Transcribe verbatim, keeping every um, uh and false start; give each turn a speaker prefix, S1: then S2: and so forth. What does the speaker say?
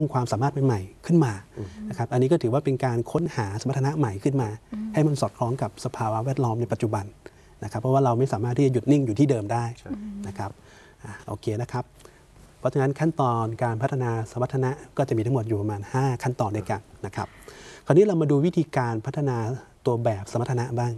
S1: ความสามารถใหม่ๆขึ้นมานะครับอันนี้ก็ถือว่าเป็นการค้นหาสมรรถนะใหม่ขึ้นมาให้มันสอดคล้องกับสภาวะแวดล้อมในปัจจุบันนะครับเพราะว่าเราไม่สามารถที่จะหยุดนิ่งอยู่ที่เดิมได้นะครับโอเคนะครับเพราะฉะนั้นขั้นตอนการพัฒนาสมรรถนะก็จะมีทั้งหมดอยู่ประมาณห้าขั้นตอนด้วยกันนะครับคราวนี้เรามาดูวิธีการพัฒนาตัวแบบสมรรถนะบ้าง